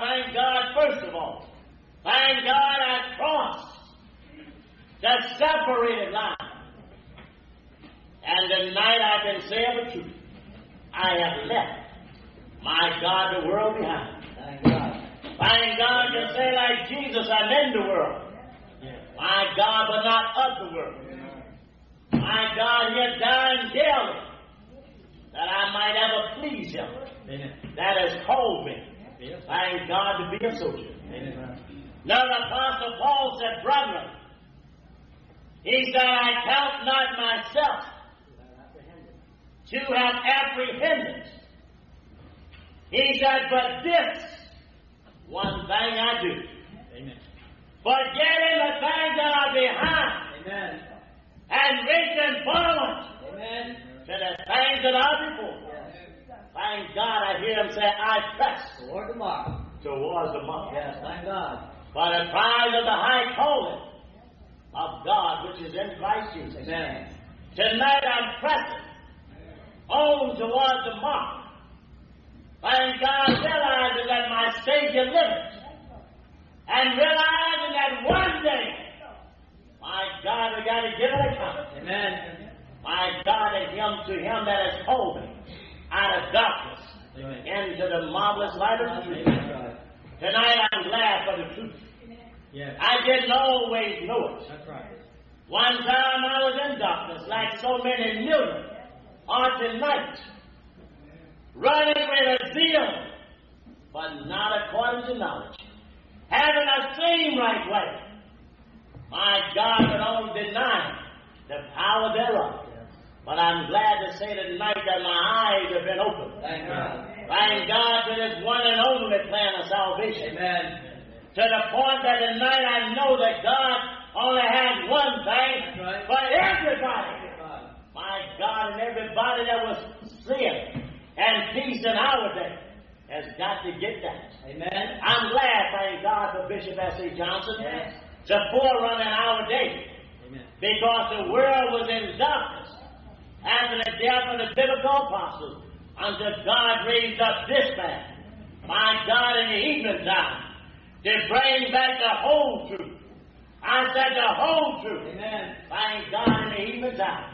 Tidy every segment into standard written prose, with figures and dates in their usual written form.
thank God, first of all. Thank God I crossed the separated line. And tonight I can say of the truth, I have left, my God, the world behind. Thank God. Thank God to say like Jesus, I'm in the world. My God, but not of the world. My God, yet dying daily, that I might ever please Him. Amen. That has called me. Yes. Thank God to be a soldier. Amen. Now the Apostle Paul said, brethren, he said, I count not myself to have apprehended. He said, but this one thing I do. Amen. Forgetting the things that are behind. Amen. And reaching forward. Amen. To the things that are before. Yes. Thank God I hear him say, I press Toward the mark. towards the mark. Yes, thank God. For the prize of the high calling of God which is in Christ Jesus. Amen. Tonight I'm pressing on towards the mark. Thank God, realizing that my Savior lives. And realizing that one day, my God, we got to give an account. Amen. My God, and to him that has called me out of darkness. Amen. Into the marvelous light of truth. Amen. Tonight I'm glad for the truth. Yes. I didn't always know it. That's right. One time I was in darkness, like so many million are tonight, running with a zeal, but not according to knowledge, having a same right way. My God, but only denying the power thereof. But I'm glad to say tonight that my eyes have been opened. Thank God. Thank God for this one and only plan of salvation. Amen. To the point that tonight I know that God only has one thing Right. for everybody. God. My God, and everybody that was sin and peace in our day has got to get that. Amen. I'm glad, thank God, for Bishop S.C. Johnson Yes. to forerun in our day, Amen. because the world was in darkness after the death of the biblical apostles until God raised up this man, my God, in the evening time, to bring back the whole truth. I said the whole truth. Amen. Thank God in the evening time.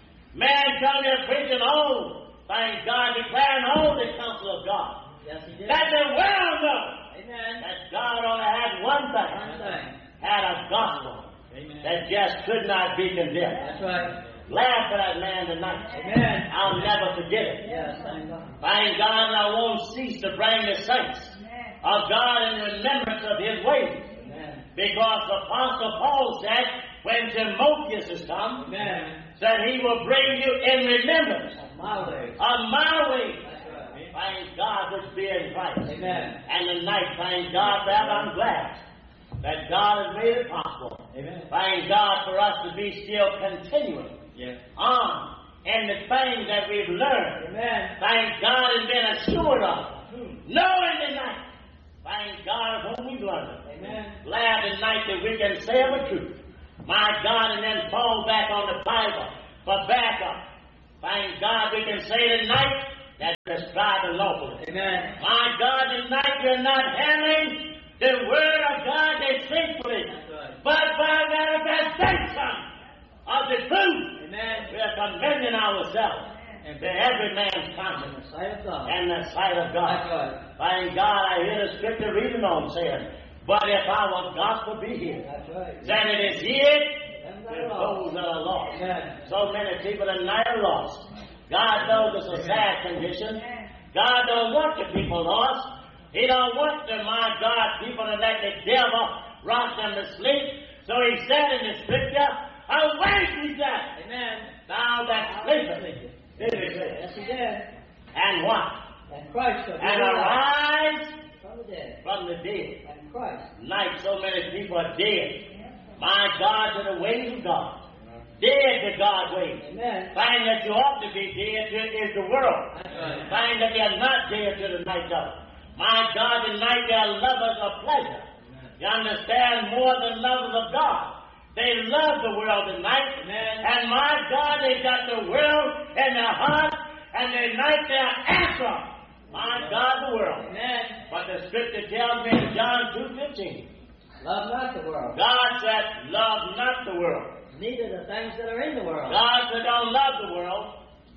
Man come here preaching all, thank God, declaring all the counsel of God. Yes, he did. That the world knows Amen. that God only had one thing, One thing. had a gospel Amen. that just could not be condemned. That's right. Glad for that man tonight. Amen. I'll never forget it. Yes, thank God. Thank God, and I won't cease to bring the saints of God in remembrance of His ways. Amen. Because the Apostle Paul said, when Timotheus has come, Amen. that he will bring you in remembrance Of my way. of my ways. That's right. Thank God which be in Christ. Amen. And tonight, thank God that I'm glad that God has made it possible. Amen. Thank God for us to be still continuing Yes. on in the things that we've learned. Amen. Thank God and been assured of. Knowing tonight, thank God of whom we've learned. Amen. Glad tonight that we can say of the truth. My God, and then fall back on the Bible for backup. Thank God we can say tonight that we're striving lawfully. Amen. My God, tonight we're not handling the word of God deceitfully, That's right. but by manifestation of the truth. Amen. We are commending ourselves to every man's In conscience the sight of God. and the sight of That's God. right. Thank God I hear the scripture reading on saying, but if our gospel be hid, That's right. then it is hid Them to that are those lost. that are lost. Amen. So many people tonight are lost. God knows it's a sad condition. God don't want the people lost. He don't want the, my God, people to let the devil rock them to sleep. So he said in the scripture, awake, he said, Amen. thou that sleepest. Did he say? Yes, he did. And what? And Christ shall be And alive arise from the dead. from the dead. And Christ. Tonight, so many people are dead. My God, to the ways of God. Dead to God's ways. Amen. Thing that you ought to be dead to is the world. That's right. Thing that you're not dead to tonight, though. My God, tonight they're lovers of pleasure. You understand? More than lovers of God. They love the world tonight. Amen. And my God, they got the world in their heart. And tonight they're after, my God, the world. Amen. But the scripture tells me in John 2:15. Love not the world, God said, love not the world. neither the things that are in the world. God said, don't love the world.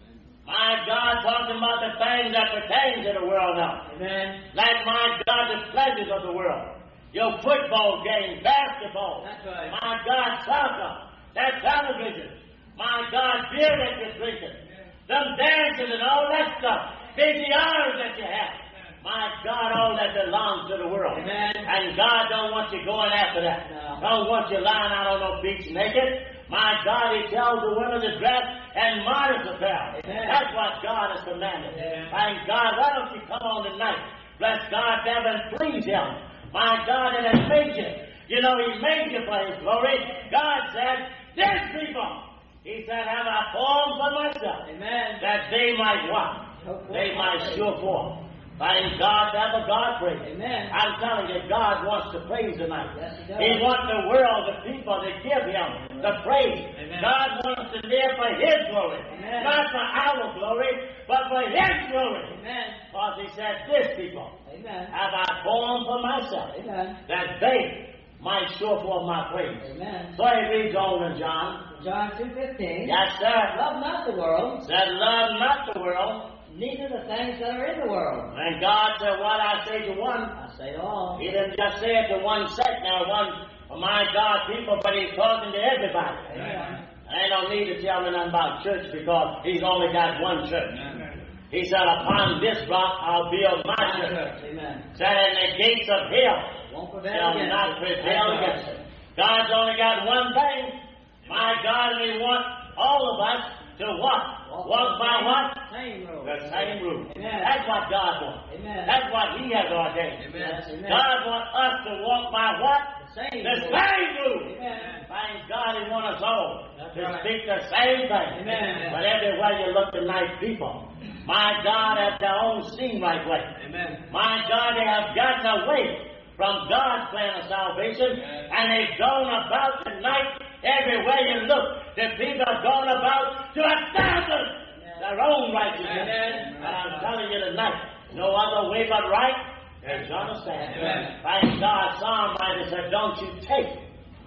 My God talking about the things that pertain to the world now. Amen. Like, my God, the pleasures of the world. Your football game, basketball. That's right. My God, soccer. That television. My God, beer that you're drinking. Them dances and all that stuff. Busy hours that you have. My God, all that belongs to the world. Amen. And God don't want you going after that. No. Don't want you lying out on no beach naked. My God, He tells the women to dress and modest apparel. Amen. That's what God has commanded. Amen. Thank God. Why don't you come on tonight? Bless God, Heaven, and please Him. My God, that has made you. You know, He made you for His glory. God said, this people, He said, have I formed for myself, Amen. that they might what? They might show forth. Thank God to have a God praise. Amen. I'm telling you, God wants to praise tonight. Yes, He does. He wants the world, the people, to give Him the praise. Amen. God wants to live for His glory. Amen. Not for our glory, but for His glory. Amen. Because He said, this people Amen. have I formed for myself, Amen. that they might show forth my praise. Amen. So He reads on in John. John 2:15. Yes, sir. Love not the world, Said, love not the world. neither the things that are in the world. And God said, what I say to one, I say to all. He didn't just say it to one sect now, one of my God people, but He's talking to everybody. Amen. I don't need to tell me nothing about church because He's only got one church. He said, upon this rock I'll build my church. Amen. Said, and the gates of hell Won't prevail shall against not it. prevail That's against right. it. God's only got one thing. My God, and He wants all of us to what? Walk by what? Same rule. The same rule. Amen. That's what God wants. Amen. That's what He has ordained. Amen. Amen. God wants us to walk by what? The same The rule. same rule. Amen. Thank God He wants us all That's to right. speak the same thing. Amen. But everywhere you look tonight, people, my God, have their own steam right way. Amen. My God, they have gotten away from God's plan of salvation, and they've gone about tonight. Everywhere you look, the people have gone about to establish their own righteousness. Amen. And I'm telling you tonight, no other way but right. And you understand? Amen. Thank God, Psalm writer said, don't you take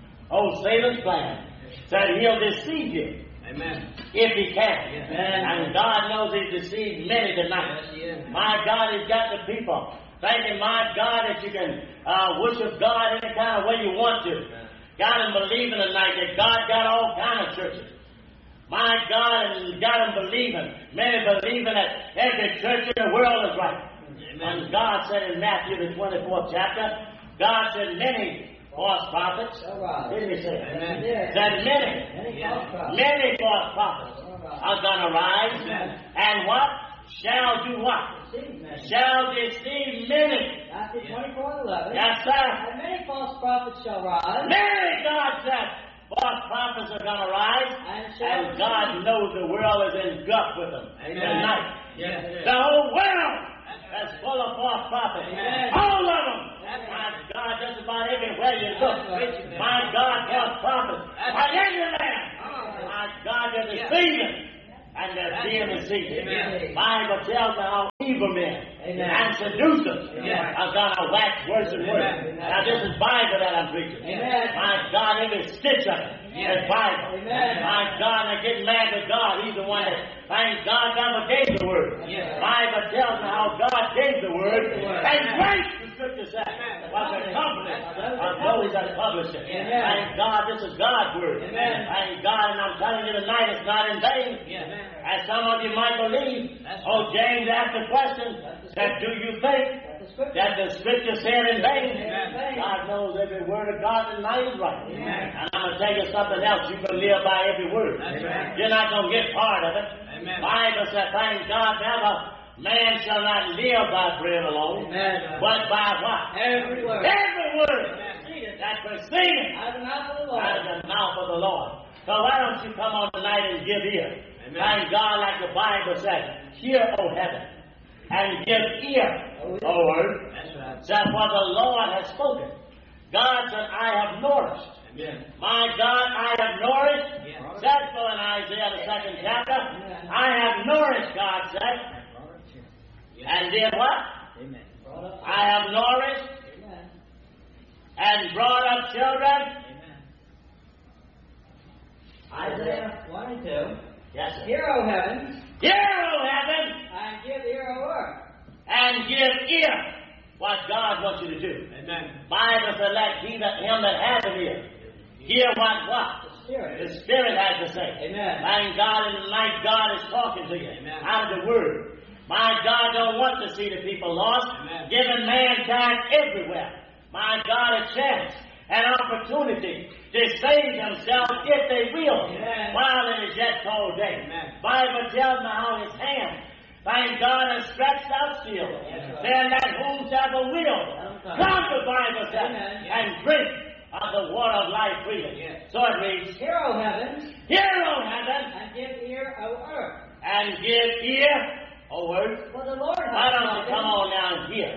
Satan's plan. Said he'll deceive you. Amen. If he can. Amen. And God knows He's deceived many tonight. Yes, He is. My God, He's got the people thinking, my God, that you can worship God any kind of way you want to. Got them believing tonight that God got all kind of churches. My God, and got them believing. Many believing that every church in the world is right. Amen. And God said in Matthew the 24th chapter, God said many false prophets. All right. Didn't He say? Amen. He did. Said many. Many false prophets. Many false prophets All right. are going to rise. Amen. And what? Shall do what? Deceive many. Shall deceive many. Matthew 24:11. Yes, sir. And many false prophets shall rise. Many, God said, false prophets are going to rise. And God knows the world is engulfed with them. Amen. Tonight. Yes. The whole world is full of false prophets. Amen. All of them. That's My God, just about everywhere you look. That's right. My God, false prophets are everywhere. Oh. My God, they're deceiving. And they're being deceived. Amen. Bible tells me how evil men Amen. and seducers Amen. are going to wax worse and worse. Amen. Now, this is Bible that I'm preaching. Amen. My God, every stitch of it is Bible. Amen. My God, they get mad with God. He's the one that, thank God, never gave the word. Yes. Bible tells me how God gave the word. Gave the word. And Amen. great, the scripture says, was accomplished of those that published it. Amen. Thank God, this is God's word. Amen. Thank God, and I'm telling you tonight, it's not in vain. Amen. As some of you might believe. That's Oh, James asked the question, that do you think that the scripture said in vain? Amen. God knows every word of God tonight is right. Amen. And I'm going to tell you something else. You can live by every word. That's right. You're not going to get part of it. Amen. Bible said, thank God, never man shall not live by bread alone, Amen. but by what? Every word. Every word Amen. that proceedeth Out of the mouth of the Lord. out of the mouth of the Lord. So why don't you come on tonight and give ear? Amen. Thank God, like the Bible said, hear, O heaven, and give ear, O earth. That's right. That what the Lord has spoken. God said, I have nourished. Amen. My God, I have nourished. Yeah. That's so in Isaiah the 2nd chapter. Amen. I have nourished, God said. And did what? Amen. I have nourished. what, children? Isaiah 1 and 2. Yes, sir. Hear, O heavens, Hear, O heaven, and give ear, O earth. and give ear what God wants you to do. Amen. Bible said, let him that has an ear hear what? Spirit. The Spirit has to say. Amen. Thank God, and like God is talking to you Amen. out of the Word. My God don't want to see the people lost. Amen. Giving mankind everywhere. My God, a chance, an opportunity to save themselves if they will, Amen. while it is yet cold day. Amen. Bible tells me how His hand, thank God, has stretched out still. Yes, Then that whomsoever will come to Bible says, Amen. and drink of the water of life freely. Yes. So it reads, Hear, O heavens, Hear, O heaven, and give ear, O earth. and give ear, O earth. For the Lord Why hath don't you spoken. come on now and hear?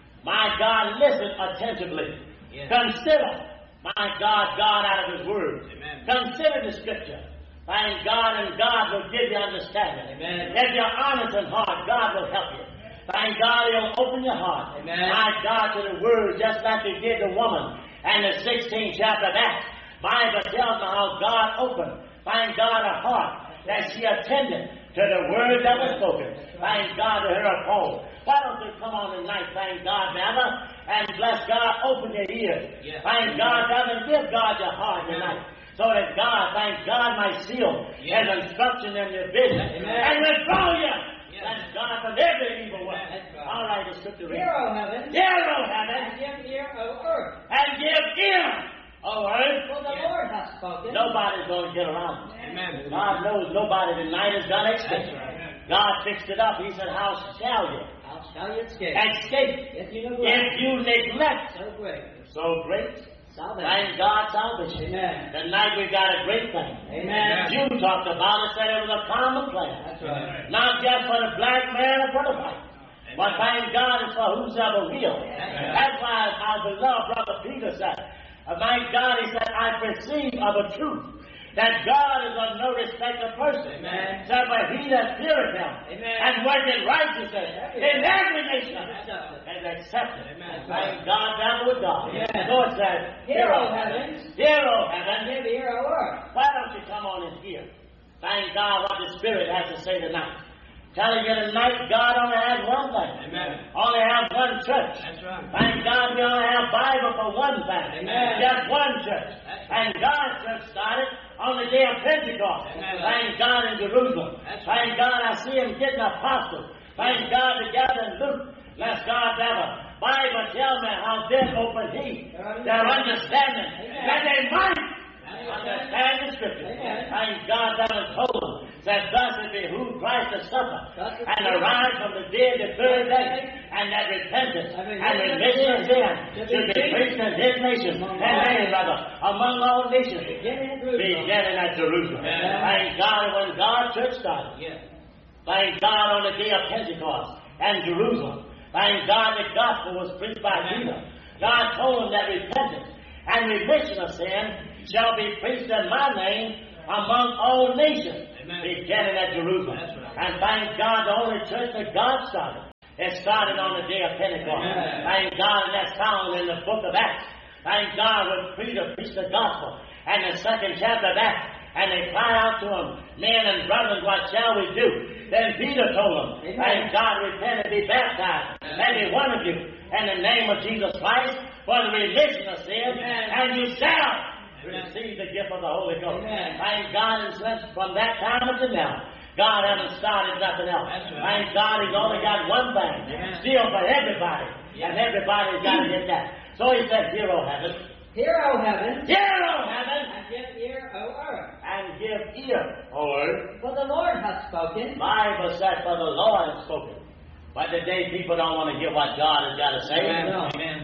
My God, listen attentively. Yes. Consider, my God, God out of His Word. Amen. Consider the Scripture. Thank God, and God will give you understanding. Amen. If you're honest in heart, God will help you. Thank God, He'll open your heart. Amen. My God, to the Word, just like He did the woman and the 16th chapter of Acts. Bible tells me how God opened, thank God, her heart, that she attended to the word that was spoken. Thank God to hear her poem. Why don't you come on tonight, thank God, brother, and bless God, open your ears. Yes. Thank God, brother, give God your heart tonight. So that God, thank God, might seal Yes. His instruction in your vision. Amen. And withdraw you. Yes. Bless God from every evil one. That's right. All right, the scripture reads. Hear, O heavens, Hear, O heaven, and give ear, O earth. and give ear, O earth. For the Yes. Lord hath spoken. Nobody's going to get around it. Amen. God knows nobody tonight is going to escape. That's right. God fixed it up. He said, how shall you How shall you escape? escape If you if neglect you neglect so great so great? salvation. Thank God, salvation. Amen. Tonight we got a great thing. Amen. You talked about it, said it was a common plan. That's right. Not just for the black man or for the white. But thank God it's for whosoever will. That's why our beloved brother Peter said, thank God, he said, I perceive of a truth that God is of no respect of person. Amen. Said, but he that feareth him Amen. and worketh righteousness in every nation Accepted. is accepted. Amen. Thank God, that with God. Amen. So it says, Hear, O heavens, Hear, O and heaven. give ear, O earth. Why don't you come on and hear? Thank God what the Spirit has to say tonight. Telling you tonight, God only has one thing. Amen. Only has one church. That's right. Thank God we only have Bible for one thing. Amen. Just one church. That's And God's church started on the day of Pentecost. Amen. Thank God in Jerusalem. That's Thank God I see him getting apostles. Thank God together in Luke. Bless God ever. Bible tell me how then opened he their understanding Amen. that they might Amen. understand the Scripture. Amen. Thank God that was told them that thus it behooved Christ to suffer Thus it and behooved arise from the dead the third day, and that repentance and remission of sin should be preached in his nation and many, brother, among all nations, Beginning in Jerusalem. beginning at Jerusalem. Amen. Thank God when God's church started. Yes. Thank God on the day of Pentecost and Jerusalem. Thank God the gospel was preached by Peter. God told him that repentance and remission of sin shall be preached in my name among all nations, Amen. beginning at Jerusalem. That's right. And thank God the only church that God started, it started on the day of Pentecost. Amen. Thank God, and that's found in the book of Acts. Thank God when Peter preached the gospel, and the second chapter of Acts, and they cried out to him, men and brothers, what shall we do? Then Peter told them, Amen. thank God, repent and be baptized, every one of you, in the name of Jesus Christ, for the remission of sin, Amen. and you shall Amen. receive the gift of the Holy Ghost. Amen. Thank God, and since from that time until now, God hasn't started nothing else. That's right. Thank God, He's only got one thing, Amen. still for everybody, Yes. and everybody's got to get that. So He said, Hear, O heaven, Hear, O heavens, hear, O heaven, and give ear, O earth. and give ear, O earth. For the Lord hath spoken. Bible said, for the Lord has spoken. But today people don't want to hear what God has got to say. No. Amen.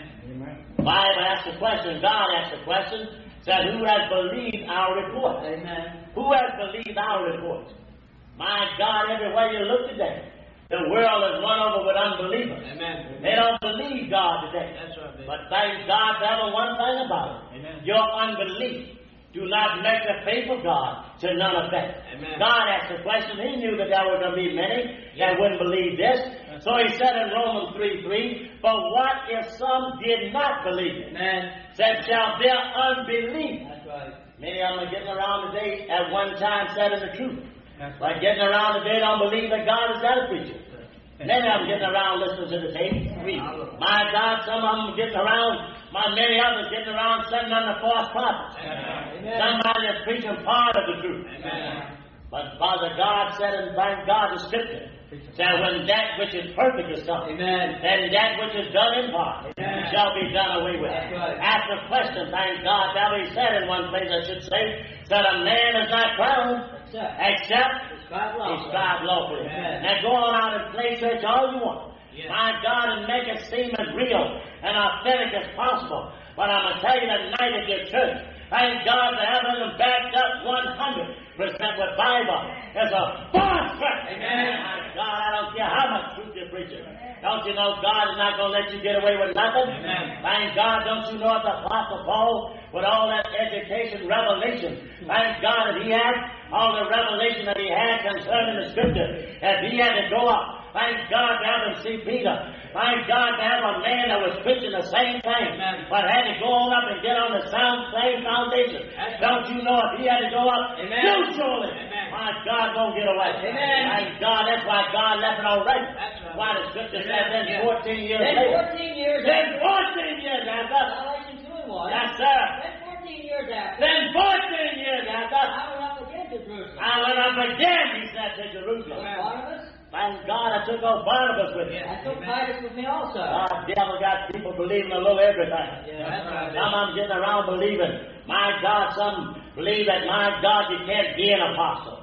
Bible asked the question, God asked the question, said, who has believed our report? Amen. Who has believed our report? My God, everywhere you look today, the world is run over with unbelievers. Amen. They don't believe God today. That's right, baby. But thank God there was one thing about it. Amen. Your unbelief do not make the faith of God to none effect. Amen. God asked the question. He knew that there were going to be many that wouldn't believe this. So he said in Romans 3:3, but what if some did not believe? Amen. Said, shall their unbelief? That's right. Many of them are getting around today at one time said the truth. That's But getting around today don't believe that God is that a preacher. Many of them getting around listening to the tape. My God, some of them getting around, many others getting around sitting under false prophets. Amen. Somebody is preaching part of the truth. Amen. But Father God said, and thank God the Scripture said, when that which is perfect is come, Amen. then that which is done in part Amen. shall be done away with. That's right. Ask the question, thank God, that he said in one place, I should say, that a man is not crowned except he strive lawfully. Amen. Now go on out and play church all you want. Yes. My God, and make it seem as real and authentic as possible. But I'm going to tell you tonight at your church, thank God to have them backed up 100% with Bible. There's a false church. Amen. My God, I don't care how much truth you're preaching. Don't you know God is not going to let you get away with nothing? Amen. Thank God, don't you know the Apostle Paul, with all that education, revelation, thank God that he had all the revelation that he had concerning the Scripture, that he had to go up. Thank God to have him see Peter. Thank God to have a man that was preaching the same thing, but had to go on up and get on the same foundation. Don't you know if he had to go up, you surely, my God won't get away. Thank God, that's why God left it already. Why the Scripture says then 14 years Then later. 14 years Then after. 14 years after. Revelation 2 and 1. Yes, sir. Then 14 years after. Then 14 years after. I went up again to Jerusalem. I went up again, he said, to Jerusalem. With Barnabas. Thank God I took old Barnabas with me. I took Titus with me also. God, devil got people believing a little everything. Yeah, that's right. Some of them getting around believing. My God, some believe that, my God, you can't be an apostle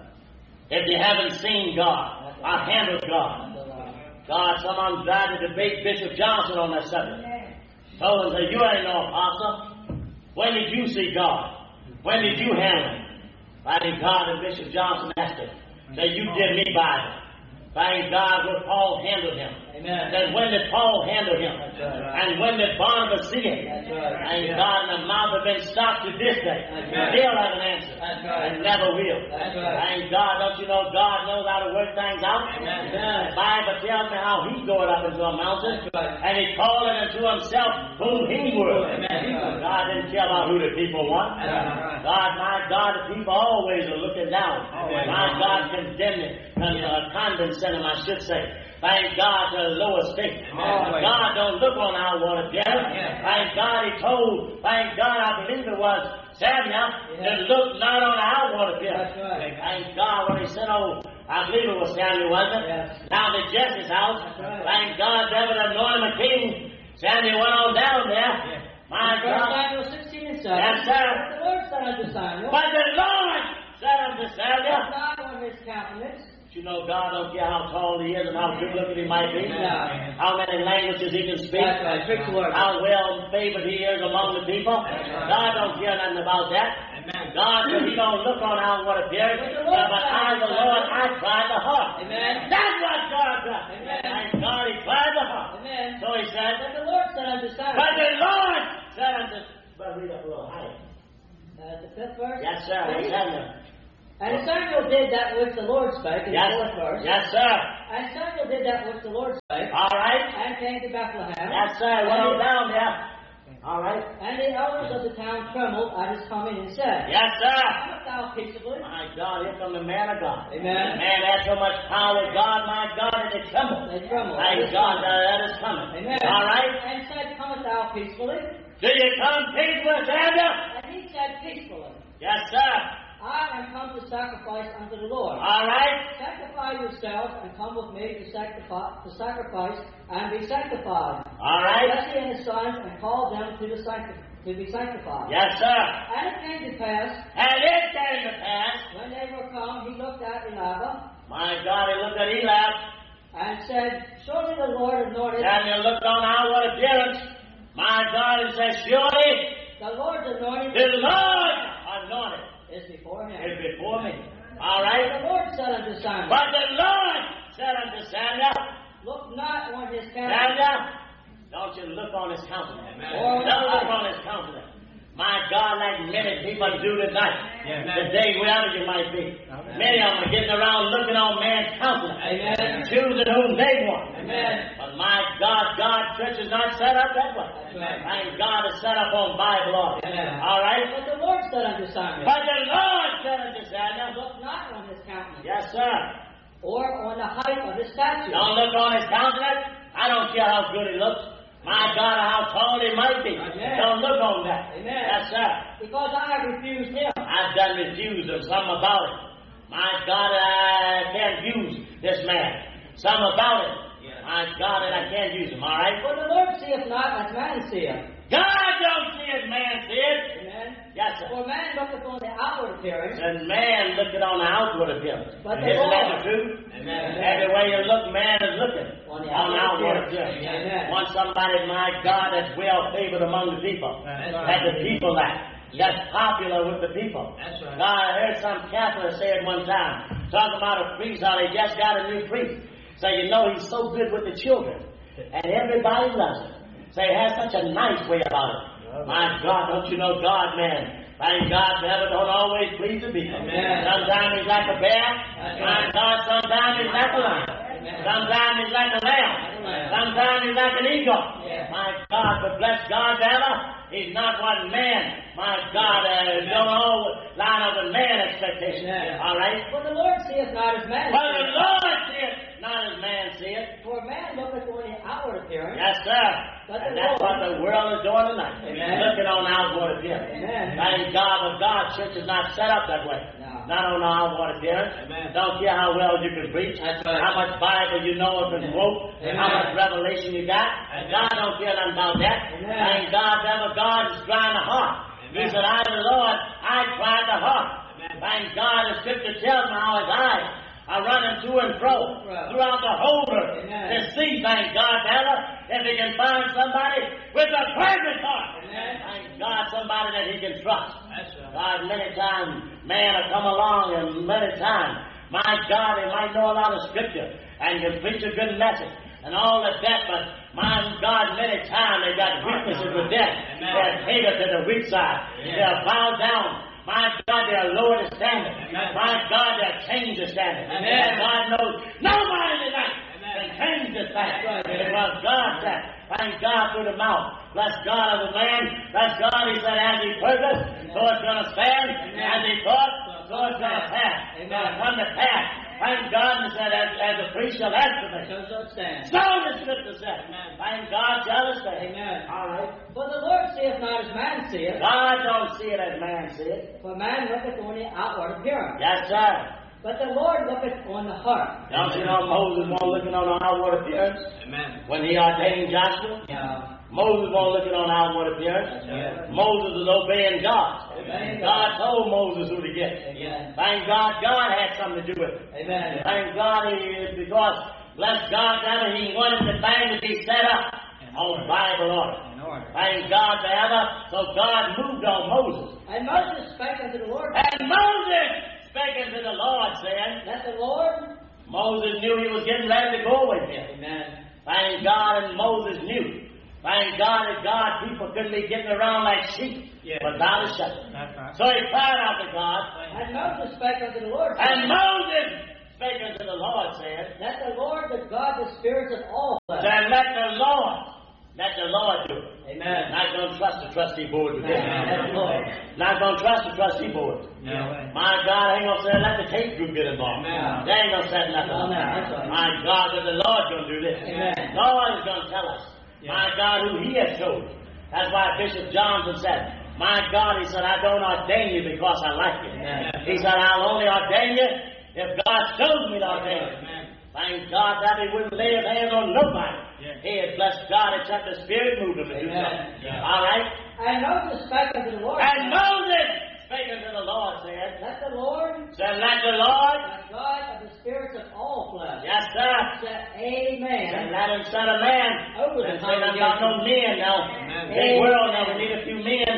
if you haven't seen God or handled God. God, some of them tried to debate Bishop Johnson on that subject. Told him that you ain't no apostle. When did you see God? When did you handle him? Thank God, and Bishop Johnson asked him. Said, you give me Bible. Thank God what Paul handled him. Amen. Then when did Paul handle him? Right. And when did Barnabas see him? That's right. Thank God, and the mouth have been stopped to this day. Right. Still haven't answered. That's right. And never will. That's right. Thank God, don't you know God knows how to work things out? Amen. The Bible tells me how he's going up into a mountain. That's right. And he called it unto himself whom he would. Amen. God didn't care about who the people want. That's right. God, my God, the people always are looking down. Always. My God, condemning, condescending, I should say. Thank God to the lower state. Always. God don't look on our water jet. Thank God he told, thank God, I believe it was Samuel, to look not on our water jet. That's right. Thank God when he sent old, I believe it was Samuel, wasn't it? Yes. Down to Jesse's house. That's right. Thank God, David anointed the king. Samuel went on down there. My First God. Samuel 16 and 7. Yes, sir. The Lord said unto Samuel, But the Lord said unto Samuel, look not on his countenance. you know, God don't care how tall he is and how good looking he might be. Yeah. How many languages he can speak. That's right. Preach the Lord. How well favored he is among the people. God don't care nothing about that. God said he don't look on how what appears, but I, the Lord, I tried the heart. Amen. That's what God does. Amen. Thank God he tried the heart. Amen. So he said, But the Lord said unto Samuel. but the Lord said unto, well, read up a little higher. The 5th verse. Yes, sir. Yes, sir. And Samuel did that which the Lord spake in Yes, the 4th verse. yes, sir. And Samuel did that which the Lord spake. All right. And came to Bethlehem. Yes, sir. Went on down there. All right. And the elders of the town trembled at his coming and said, Yes, sir. Comest thou peaceably? My God, here come the man of God. Amen. Man had so much power, God, my God, that they trembled. They trembled. Thank God that is coming. Amen. All right. And said, Comest thou peacefully? Do you come peaceful, Samuel? And he said, Peacefully. Yes, sir. I am come to sacrifice unto the Lord. All right. Sanctify yourselves and come with me to sacrifice and be sanctified. All right. Jesse and his sons and call them to be sanctified. Yes, sir. And it came to pass, And it came to pass. when they were come, he looked at Eliab My God, he looked at Eliab. and said, Surely the Lord anointed. Samuel looked on outward appearance. My God, and said, surely The Lord's anointed the Lord anointed is before him. is before me. All And right. the Lord said unto Samuel, But the Lord said unto Samuel, Look not on his countenance. Samuel, don't you look on his countenance. Or Don't look on his countenance. My God, like many people do tonight. Today, wherever you might be. Many of them are getting around looking on man's countenance. Choosing whom they want. But my God, God's church is not set up that way. Thank God is set up on Bible order. All right? But the Lord said unto Samuel, But the Lord said unto Samuel, look not on his countenance, yes, sir. or on the height of his stature. Don't look on his countenance. I don't care how good he looks. My God, how tall he might be. Don't look on that. Yes, sir. Because I have refused him. I've done refused him. Something about it. My God, I can't use this man. Something about it. My God, and I can't use him. All right? For the Lord seeth not as man seeth. God don't see as man seeth. Amen. Yes, sir. For man looketh on the outward appearance, And man looking on the outward appearance. But the Isn't that Lord- the truth? Amen. Every way you look, man is looking On the on the outward outward appearance. Amen. Want somebody, my God, that's well favored among the people. That the people that's popular with the people. That's right. God, I heard some Catholic say it one time, talking about a priest, how they just got a new priest. So you know he's so good with the children. And everybody loves him. So he has such a nice way about it. My God, don't you know God, man? Thank God, never don't always please the people. Amen. Sometimes he's like a bear. My God, sometimes he's like a lion. Sometimes he's like a lamb. Sometimes he's like an eagle. My God, but bless God, ever. He's not what man, my God, don't always line up with man expectation. All right? For the Lord seeth not as man But the seeth. Lord seeth, not as man seeth. For man looketh on the outward appearance, Yes, sir. But And the that's what Lord- the world is doing tonight. Amen. Looking on outward appearance. Amen. Thank God, but God's church is not set up that way. No. Not on the outward appearance. Amen. Don't care how well you can preach, That's right. how much Bible you know and can quote, Amen. how much revelation you got. God don't care nothing about that. Amen. Thank God, ever God is trying the heart. He said, I, the Lord, I tried the heart. Thank God, the scripture tells me how his eyes are running to and fro throughout the whole earth Amen. to see, thank God, ever, if he can find somebody with a perfect heart. Amen. Thank God, somebody that he can trust. That's right. God, many times, man will come along, and many times, my God, they might know a lot of scripture and can preach a good message and all of that, but my God, many times they got weaknesses with them. They're hated to the weak side. They're bowed down. My God, they'll lower the standard. My God, they'll change the standard. And God knows nobody tonight can change the standard. Because God said, thank God through the mouth. Bless God of the man. Bless God, he said, as he purposed, so it's going to stand. As he thought, so it's going to pass. It's going to come to pass. Thank God, and said, as a priest shall estimate. So shall it stand. So the scripture said. Thank God, shall it stand. Amen. All right. For the Lord seeth not as man seeth, God don't see it as man see it. for man looketh on the outward appearance, Yes, sir. but the Lord looketh on the heart. Don't you know Moses wasn't looking on the outward appearance? Amen. When he ordained Joshua? Yeah. Moses wasn't looking on outward appearance. Yeah. Moses was obeying God. Amen. God told Moses who to get. Amen. Thank God, God had something to do with it. Amen. Thank God, because, bless God, that he wanted the thing to be set up on Bible order. Thank God, so God moved on Moses. And Moses spake unto the Lord, And Moses spake unto the Lord, saying, that the Lord. Moses knew he was getting ready to go with him. Amen. Thank God, and Moses knew. Thank God that God people couldn't be getting around like sheep without a shepherd. So he cried out to God. And Moses spake unto the Lord, And saying, Moses spake unto the Lord, saying, that the Lord that God the spirits of all flesh. then let the Lord do it. Amen. Not going to trust the trustee board with this. That's the Lord. Not going to trust the trustee board. No. My God, I ain't going to say let the tape group get involved. Amen. They ain't going to say nothing. No, that's right. My God, but the Lord's going to do this. Amen. Lord is going to tell us. My God, who he has chosen. That's why Bishop Johnson said, my God, he said, I don't ordain you because I like you. Amen. He said, I'll only ordain you if God shows me to ordain you. Amen. Thank God that he wouldn't lay his hands on nobody. He had blessed God except the Spirit moved him to do something. All right? And Moses spake unto the Lord, And Moses spake unto the Lord, said, let the Lord, said, let the Lord, the God of the spirits of all flesh, yes, sir, said, and Amen. let him set a man. Over the And say nothing about no men now. Amen. Big world now, we need a few men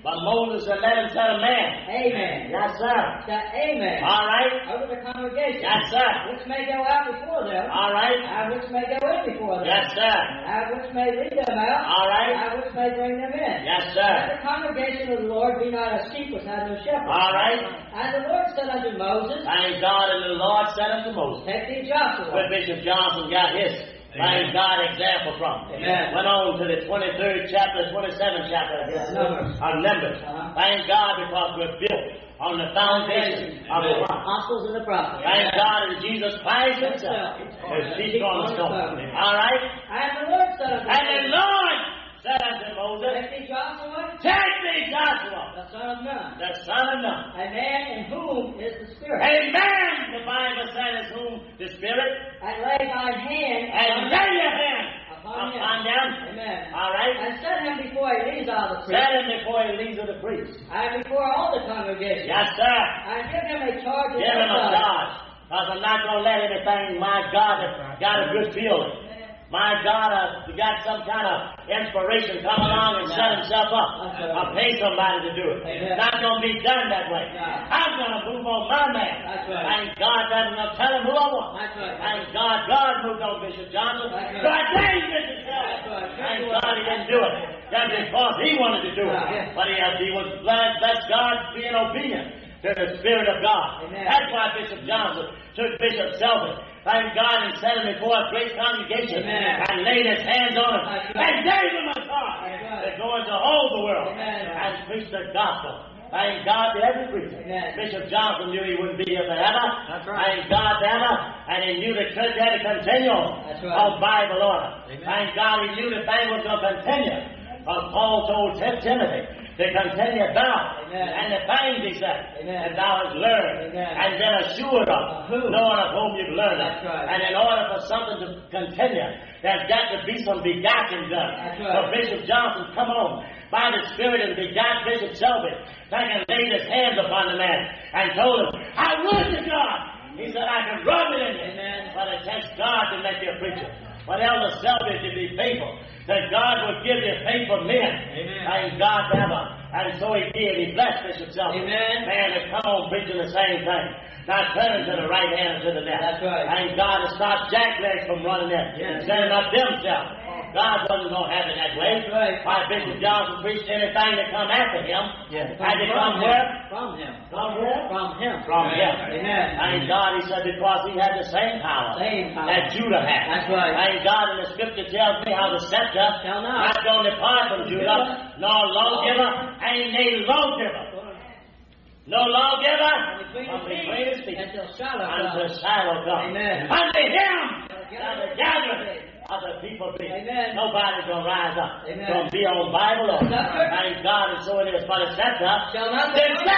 But Moses said, let him set a man. Amen. Yes, sir. Shout amen. All right. Over the congregation. Yes, sir. Which may go out before them. All right. And which may go in before them. Yes, sir. And which may lead them out. All right. And which may bring them in. Yes, Let sir. the congregation of the Lord be not as sheep which have no shepherd. All right. And the Lord said unto Moses, Thank God, and the Lord said unto Moses. take thee Joshua. Where Bishop Johnson got his, thank God, example from. Amen. Went on to the 23rd chapter, 27th chapter of Numbers. Thank God, because we're built on the foundation of the rock. Apostles and the prophets. Thank God in Jesus Christ himself. There's chief cornerstone. All right. And the Lord said unto And the Lord said unto Moses, take thee Joshua, take thee Joshua, the son of Nun, the son of Nun. a man in whom is the Spirit. A man, the Bible says, is whom the Spirit, And lay thine hand and lay your hand upon upon them. Amen. All right. And set him before Eleazar the priest. Set him before Eleazar the priest. And before all the congregation. Yes, sir. And give him a charge of Give him a charge. Because I'm not going to let anything, my God, that got a good feeling. My God, got some kind of inspiration come along and set himself up. I'll pay somebody to do it. It's not going to be done that way. I'm going to move on my man. Thank God that I'm going to tell him who I want. Thank God moved on Bishop Johnson. God dang Bishop Johnson. Thank God he didn't do it. That's because he wanted to do it. But he was glad that God being obedient to the Spirit of God. That's why Bishop Johnson took Bishop Selby. Thank God and set him before a great congregation and laid his hands on him and gave him a charge to go into all the world and preach the gospel. Thank God to every preacher. Bishop Johnson knew he wouldn't be here forever. Thank God forever. And he knew the church had to continue on Bible order. Thank God he knew the thing was going to continue. Because Paul told Timothy to continue thou and the things he said that thou hast learned and been assured of, knowing of whom you've learned it. And in order for something to continue, there's got to be some begatting done. So Bishop Johnson come on by the Spirit and begat Bishop Selby. They can lay his hands upon the man and told him, I would to God. He said, I can rub it in you. But it takes God to make you a preacher. But Elder Selby to be faithful, that God will give you faithful men. Thank God ever. And so he did. He blessed Bishop Selby. Man, to come on preaching the same thing. Not turning to the right hand or to the left. Thank God to stop jacklegs from running in. Setting up themselves. God wasn't going to have it that way. Why Bishop Johnson preached anything that come after him. Had to come where? From him. From where? From him. From him. Amen. Thank God, he said, because he had the same power that Judah had. That's right. Thank God, and the scripture tells me how the scepter Shall not going to depart from Judah, nor lawgiver, ain't a lawgiver. No lawgiver from between his feet until Shiloh come. Amen. Unto him shall the gathering of the people be. Nobody's going to rise up. Going to be on Bible order. Thank God, and so it is. But the scepter shall not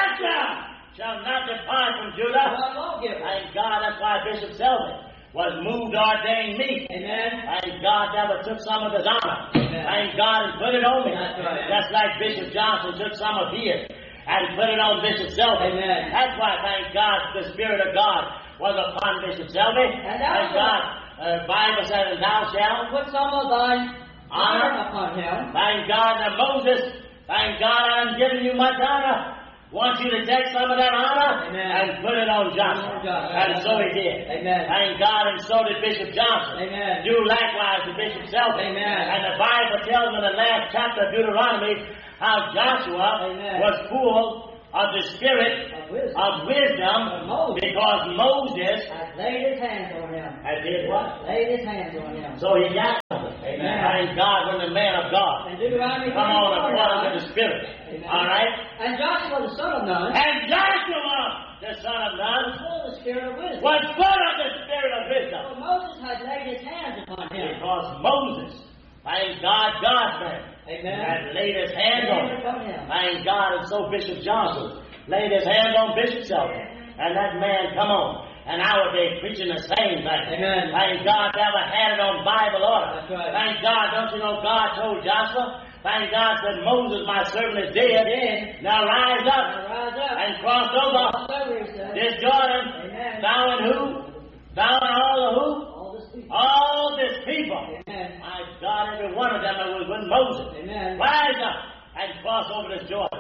depart from Judah. Thank God, that's why Bishop Selby was moved to ordain me. Thank God never took some of his honor. Thank God and put it on me. Just like Bishop Johnson took some of his and put it on Bishop Selby. That's why, thank God, the Spirit of God was upon Bishop Selby. Thank God. Bible says, thou shalt put some of thine honor upon him. Thank God that Moses, thank God I'm giving you much honor. Want you to take some of that honor and put it on Joshua. And so he did. Thank God, and so did Bishop Johnson. Do likewise to Bishop Selby. And the Bible tells in the last chapter of Deuteronomy how Joshua was full of the spirit of wisdom because Moses had laid his hands on him. Had did what? Laid his hands on him. So he got something. Thank God when the man of God come on according to the Spirit. All right? And Joshua the son of Nun. And Joshua the son of Nun was full of the spirit of wisdom. Was full of the spirit of wisdom. So Moses had laid his hands upon him. Because Moses, thank God, God's man, had laid his hands on him. Thank God, and so Bishop Johnson laid his hands on Bishop Selby. And that man, come on, and nowadays preaching the same thing. Thank God, never had it on Bible order. Thank God, don't you know God told Joshua? Thank God said, Moses, my servant, is dead. Now rise up and cross over this Jordan. Thou and who? Thou and all the who? All this people. My God, every one of them that was with Moses. Rise up and cross over this Jordan.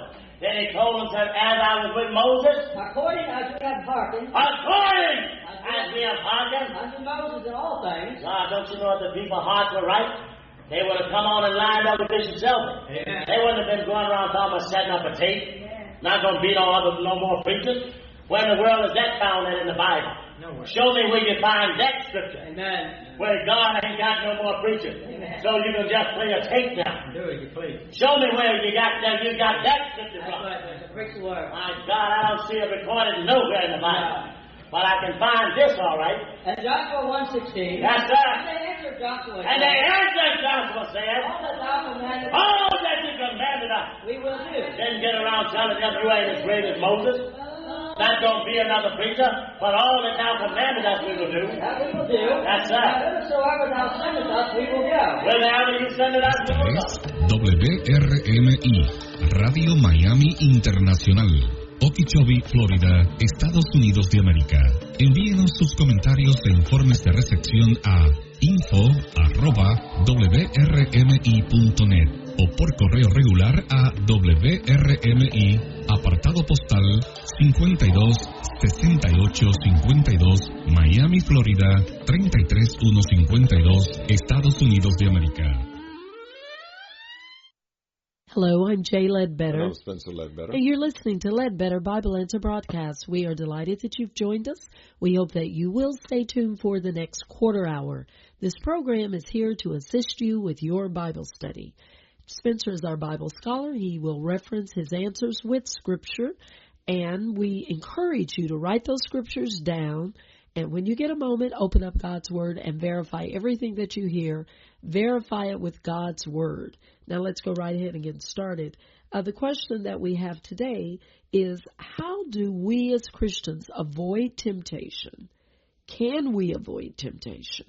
Then he told them, said, as I was with Moses, according as we have hearkened according as we have hearkened. unto Moses in all things. God, don't you know if the people's hearts were right? They would have come on and lined up with Bishop Selby. Amen. They wouldn't have been going around talking about setting up a tape. Not going to beat on no more preachers. Where in the world is that found in the Bible? Nowhere. Show me where you find that scripture. Amen. Where God ain't got no more preachers. Amen. So you can just play a tape now. Do it, you please. Show me where you got that scripture That's from. right, that's a preach the word. My God, I don't see it recorded nowhere in the Bible. But I can find this all right. And Joshua 1:16. Yes, sir. And they answered Joshua. And they answered Joshua saying, all that thou commandest, all that you commanded us. we will do. Then get around telling them you ain't as great as Moses. Not going to be another preacher, but all that thou commanded us we will do. That we will do. That's And right. whithersoever thou sendest us, we will go. Wherever you send it us, we will go. WRMI, Radio Miami Internacional, Okeechobee, Florida, Estados Unidos de América. Envíenos sus comentarios e informes de recepción a info@wrmi.net o por correo regular a WRMI, apartado postal 526852, Miami, Florida 33152, Estados Unidos de América. Hello, I'm Jay Ledbetter. Hello, Spencer Ledbetter. And you're listening to Ledbetter Bible Answer Broadcast. We are delighted that you've joined us. We hope that you will stay tuned for the next quarter hour. This program is here to assist you with your Bible study. Spencer is our Bible scholar. He will reference his answers with Scripture, and we encourage you to write those Scriptures down. And when you get a moment, open up God's Word and verify everything that you hear. Verify it with God's Word. Now let's go right ahead and get started. The question that we have today is, how do we as Christians avoid temptation? Can we avoid temptation?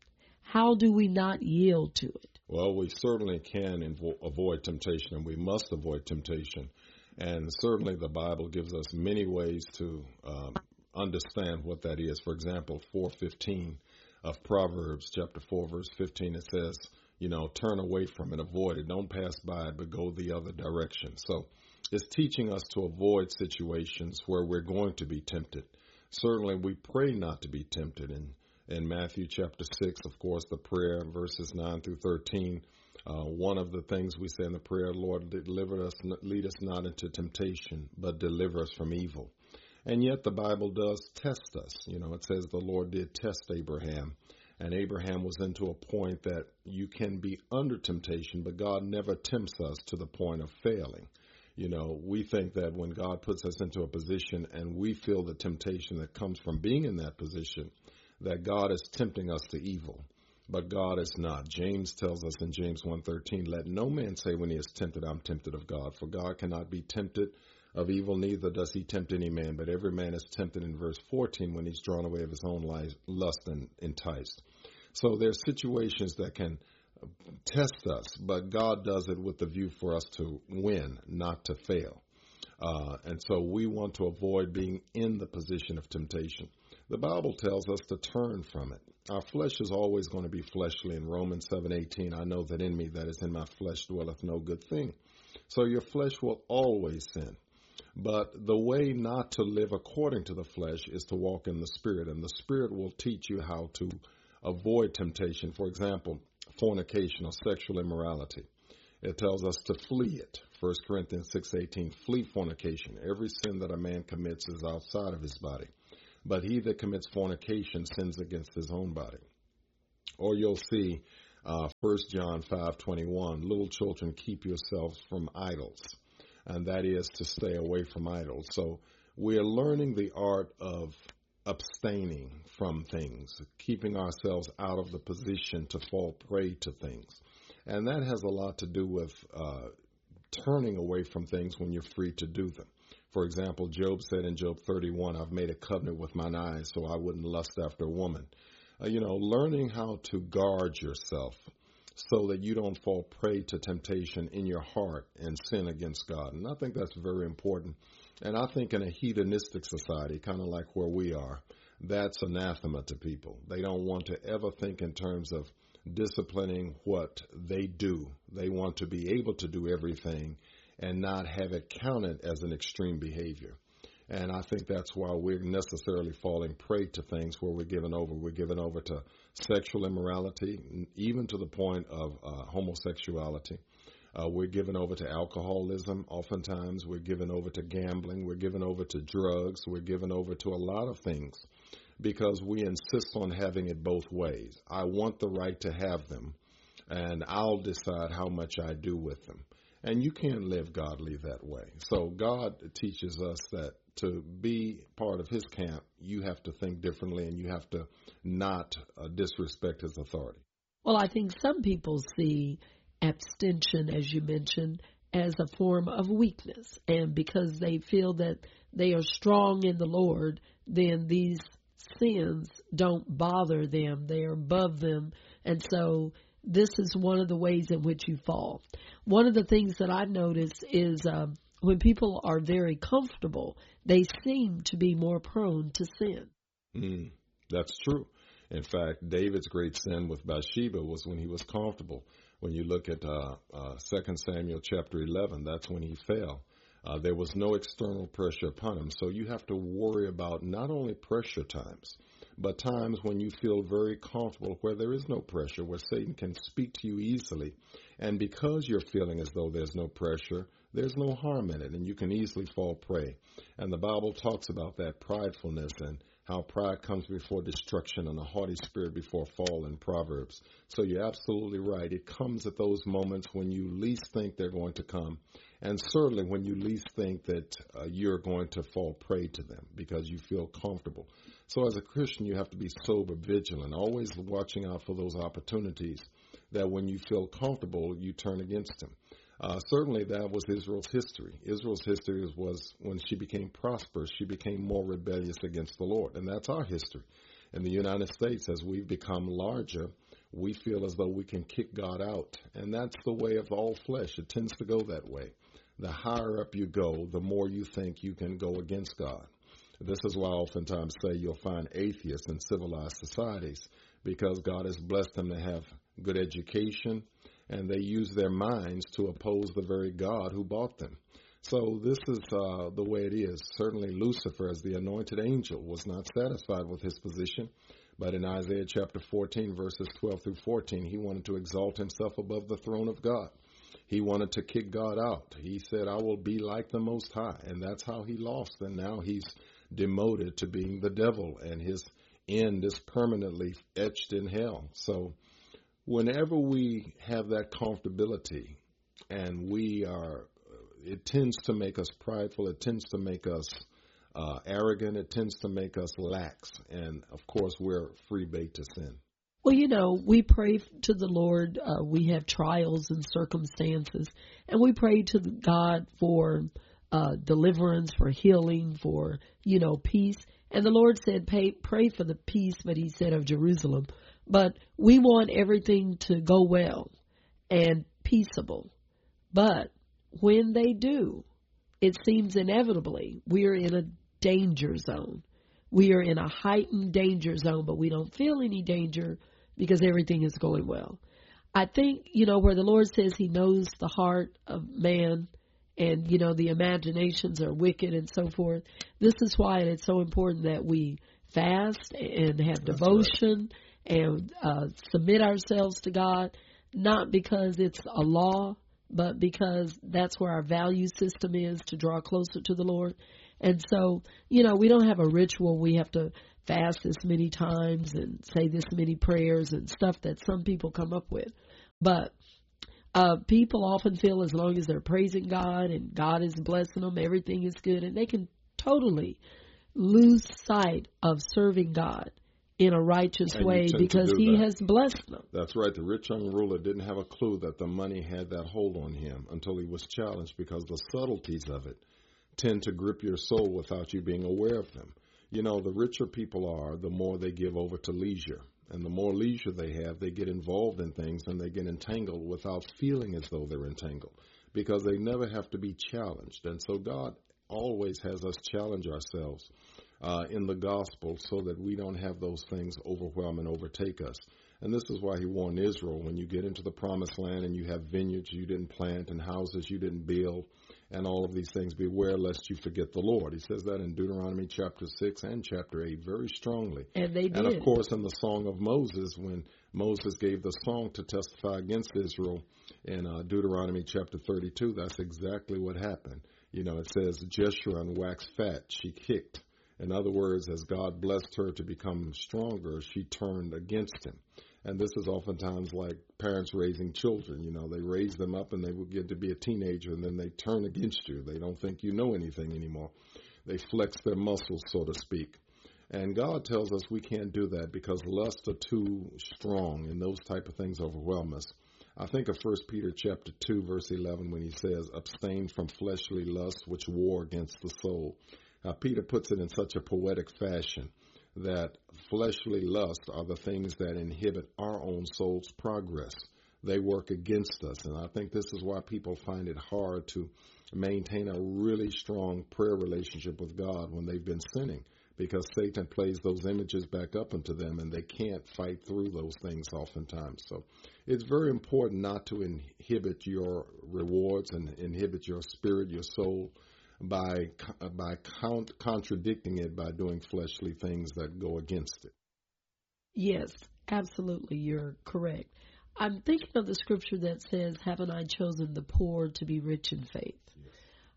How do we not yield to it? Well, we certainly can avoid temptation, and we must avoid temptation. And certainly the Bible gives us many ways to understand what that is. For example, 4:15 of Proverbs, chapter 4, verse 15, it says, turn away from it, avoid it. Don't pass by it, but go the other direction. So it's teaching us to avoid situations where we're going to be tempted. Certainly we pray not to be tempted. In Matthew chapter 6, of course, the prayer, verses 9 through 13, one of the things we say in the prayer, Lord, lead us not into temptation, but deliver us from evil. And yet the Bible does test us. It says the Lord did test Abraham, and Abraham was into a point that you can be under temptation, but God never tempts us to the point of failing. We think that when God puts us into a position and we feel the temptation that comes from being in that position, that God is tempting us to evil. But God is not. James tells us in James 1:13, let no man say when he is tempted, I'm tempted of God. For God cannot be tempted of evil, neither does he tempt any man. But every man is tempted in verse 14 when he's drawn away of his own lust and enticed. So there's situations that can test us, but God does it with the view for us to win, not to fail. And so we want to avoid being in the position of temptation. The Bible tells us to turn from it. Our flesh is always going to be fleshly. In Romans 7:18, I know that in me, that is in my flesh, dwelleth no good thing. So your flesh will always sin. But the way not to live according to the flesh is to walk in the Spirit, and the Spirit will teach you how to avoid temptation. For example, fornication or sexual immorality. It tells us to flee it. 1 Corinthians 6:18, flee fornication. Every sin that a man commits is outside of his body, but he that commits fornication sins against his own body. Or you'll see 1 John 5:21, little children, keep yourselves from idols. And that is to stay away from idols. So we are learning the art of abstaining from things, keeping ourselves out of the position to fall prey to things. And that has a lot to do with turning away from things when you're free to do them. For example, Job said in Job 31, I've made a covenant with mine eyes so I wouldn't lust after a woman. Learning how to guard yourself so that you don't fall prey to temptation in your heart and sin against God. And I think that's very important. And I think in a hedonistic society, kind of like where we are, that's anathema to people. They don't want to ever think in terms of disciplining what they do. They want to be able to do everything and not have it counted as an extreme behavior. And I think that's why we're necessarily falling prey to things where we're given over. We're given over to sexual immorality, even to the point of homosexuality. We're given over to alcoholism. Oftentimes we're given over to gambling. We're given over to drugs. We're given over to a lot of things because we insist on having it both ways. I want the right to have them, and I'll decide how much I do with them. And you can't live godly that way. So God teaches us that to be part of his camp, you have to think differently and you have to not disrespect his authority. Well, I think some people see abstention, as you mentioned, as a form of weakness. And because they feel that they are strong in the Lord, then these sins don't bother them. They are above them. And so this is one of the ways in which you fall. One of the things that I've noticed is when people are very comfortable, they seem to be more prone to sin. That's true. In fact, David's great sin with Bathsheba was when he was comfortable. When you look at 2 Samuel chapter 11, that's when he fell. There was no external pressure upon him. So you have to worry about not only pressure times, but times when you feel very comfortable where there is no pressure, where Satan can speak to you easily. And because you're feeling as though there's no pressure, there's no harm in it, and you can easily fall prey. And the Bible talks about that pridefulness and how pride comes before destruction and a haughty spirit before fall in Proverbs. So you're absolutely right. It comes at those moments when you least think they're going to come, and certainly when you least think that you're going to fall prey to them because you feel comfortable. So as a Christian, you have to be sober, vigilant, always watching out for those opportunities that when you feel comfortable, you turn against him. Certainly that was Israel's history. Israel's history was when she became prosperous, she became more rebellious against the Lord. And that's our history. In the United States, as we've become larger, we feel as though we can kick God out. And that's the way of all flesh. It tends to go that way. The higher up you go, the more you think you can go against God. This is why I oftentimes say you'll find atheists in civilized societies, because God has blessed them to have good education, and they use their minds to oppose the very God who bought them. So this is the way it is. Certainly Lucifer, as the anointed angel, was not satisfied with his position, but in Isaiah chapter 14, verses 12 through 14, he wanted to exalt himself above the throne of God. He wanted to kick God out. He said, I will be like the Most High, and that's how he lost, and now he's demoted to being the devil, and his end is permanently etched in hell. So whenever we have that comfortability and it tends to make us prideful, it tends to make us arrogant, it tends to make us lax, and of course we're free bait to sin. Well, we pray to the Lord. We have trials and circumstances, and we pray to God for deliverance, for healing, for, peace. And the Lord said, pray for the peace, but he said of Jerusalem. But we want everything to go well and peaceable. But when they do, it seems inevitably we are in a danger zone. We are in a heightened danger zone, but we don't feel any danger because everything is going well. I think, where the Lord says he knows the heart of man and, the imaginations are wicked and so forth. This is why it's so important that we fast and have devotion and submit ourselves to God, not because it's a law, but because that's where our value system is to draw closer to the Lord. And so, we don't have a ritual. We have to fast this many times and say this many prayers and stuff that some people come up with. But people often feel as long as they're praising God and God is blessing them, everything is good. And they can totally lose sight of serving God in a righteous way because he has blessed them. That's right. The rich young ruler didn't have a clue that the money had that hold on him until he was challenged, because the subtleties of it tend to grip your soul without you being aware of them. The richer people are, the more they give over to leisure. And the more leisure they have, they get involved in things and they get entangled without feeling as though they're entangled, because they never have to be challenged. And so God always has us challenge ourselves in the gospel so that we don't have those things overwhelm and overtake us. And this is why he warned Israel, when you get into the promised land and you have vineyards you didn't plant and houses you didn't build and all of these things, beware lest you forget the Lord. He says that in Deuteronomy chapter 6 and chapter 8 very strongly. And they did. And, of course, in the Song of Moses, when Moses gave the song to testify against Israel in Deuteronomy chapter 32, that's exactly what happened. You know, it says, Jeshurun waxed fat, she kicked. In other words, as God blessed her to become stronger, she turned against him. And this is oftentimes like parents raising children. You know, they raise them up and they will get to be a teenager and then they turn against you. They don't think you know anything anymore. They flex their muscles, so to speak. And God tells us we can't do that because lusts are too strong and those type of things overwhelm us. I think of 1 Peter chapter 2, verse 11, when he says, abstain from fleshly lusts which war against the soul. Peter puts it in such a poetic fashion that fleshly lusts are the things that inhibit our own soul's progress. They work against us. And I think this is why people find it hard to maintain a really strong prayer relationship with God when they've been sinning, because Satan plays those images back up into them and they can't fight through those things oftentimes. So it's very important not to inhibit your rewards and inhibit your spirit, your soul, by contradicting it by doing fleshly things that go against it. Yes, absolutely. You're correct. I'm thinking of the scripture that says, haven't I chosen the poor to be rich in faith? Yes.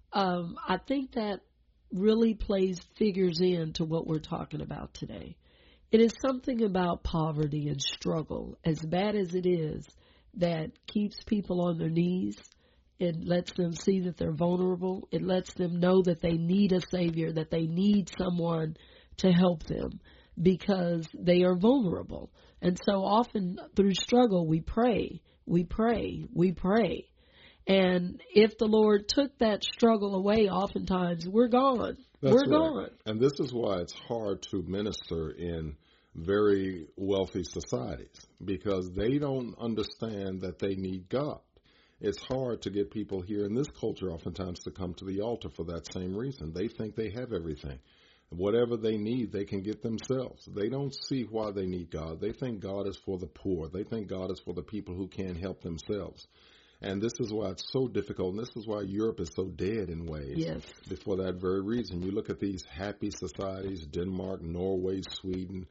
I think that really figures into what we're talking about today. It is something about poverty and struggle, as bad as it is, that keeps people on their knees. It lets them see that they're vulnerable. It lets them know that they need a Savior, that they need someone to help them because they are vulnerable. And so often through struggle, we pray. And if the Lord took that struggle away, oftentimes we're gone. We're gone. And this is why it's hard to minister in very wealthy societies, because they don't understand that they need God. It's hard to get people here in this culture oftentimes to come to the altar for that same reason. They think they have everything. Whatever they need, they can get themselves. They don't see why they need God. They think God is for the poor. They think God is for the people who can't help themselves. And this is why it's so difficult, and this is why Europe is so dead in ways. Yes. For that very reason. You look at these happy societies, Denmark, Norway, Sweden,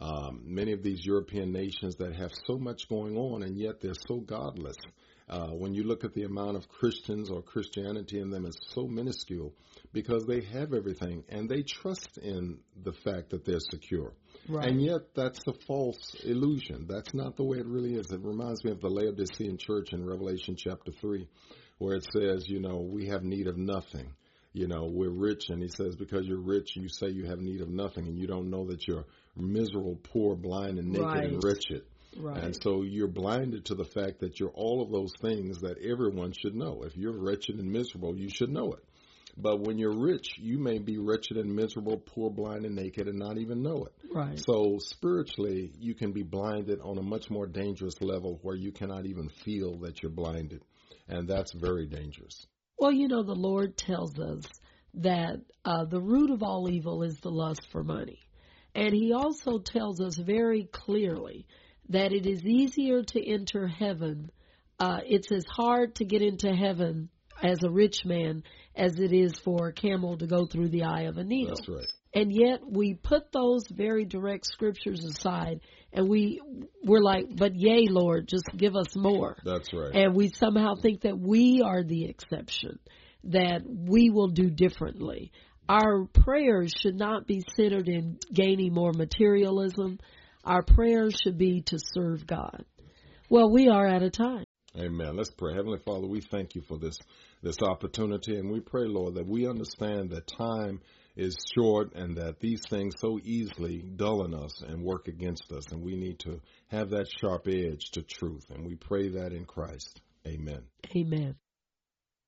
many of these European nations that have so much going on, and yet they're so godless. When you look at the amount of Christians or Christianity in them, it's so minuscule because they have everything and they trust in the fact that they're secure. Right. And yet that's a false illusion. That's not the way it really is. It reminds me of the Laodicean church in Revelation chapter 3, where it says, you know, we have need of nothing. You know, we're rich. And he says, because you're rich, you say you have need of nothing, and you don't know that you're miserable, poor, blind, and naked right. and wretched. Right. And so you're blinded to the fact that you're all of those things that everyone should know. If you're wretched and miserable, you should know it. But when you're rich, you may be wretched and miserable, poor, blind, and naked, and not even know it. Right. So spiritually, you can be blinded on a much more dangerous level where you cannot even feel that you're blinded. And that's very dangerous. Well, you know, the Lord tells us that the root of all evil is the lust for money. And he also tells us very clearly that it is easier to enter heaven. It's as hard to get into heaven as a rich man as it is for a camel to go through the eye of a needle. That's right. And yet we put those very direct scriptures aside and we're like, but yea, Lord, just give us more. That's right. And we somehow think that we are the exception, that we will do differently. Our prayers should not be centered in gaining more materialism. Our prayers should be to serve God. Well, we are out of time. Amen. Let's pray. Heavenly Father, we thank you for this opportunity, and we pray, Lord, that we understand that time is short and that these things so easily dull us and work against us, and we need to have that sharp edge to truth, and we pray that in Christ. Amen. Amen.